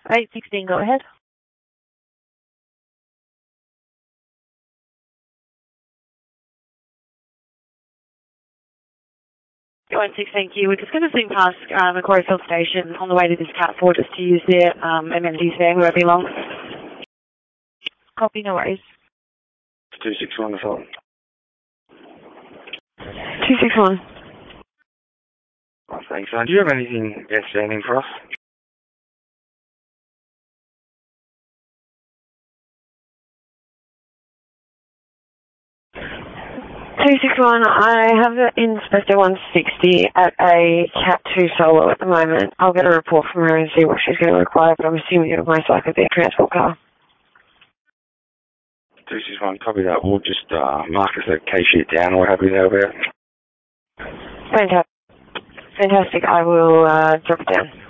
816, go ahead. 16, thank you. We're just going to swing past Macquarie Field Station on the way to this Cat 4 just to use their amenities there. We won't be long. Copy, no worries. 261 assault. 261. Oh, thanks. Do you have anything outstanding for us? 261, I have it in Inspector 160 at a Cat 2 solo at the moment. I'll get a report from her and see what she's going to require, but I'm assuming it'll most likely be a transport car. 261, copy that. We'll just mark us a case sheet down or whatever you know about. Fantastic. I will drop it down.